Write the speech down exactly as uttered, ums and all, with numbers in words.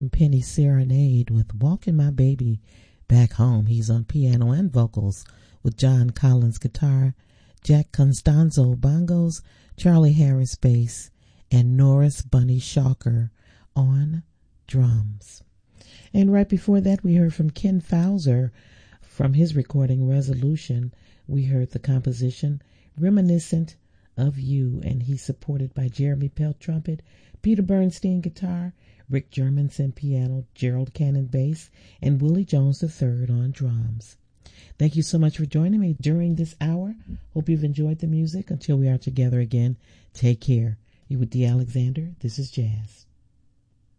Penny Serenade with Walking My Baby Back Home. He's on piano and vocals with John Collins guitar, Jack Constanzo bongos, Charlie Harris bass, and Norris Bunny Shocker on drums. And right before that, we heard from Ken Fowler from his recording Resolution. We heard the composition Reminiscent of You, and he's supported by Jeremy Pelt trumpet, Peter Bernstein guitar, Rick Germanson piano, Gerald Cannon bass, and Willie Jones the third on drums. Thank you so much for joining me during this hour. Hope you've enjoyed the music. Until we are together again, take care. You with Dee Alexander. This is Jazz.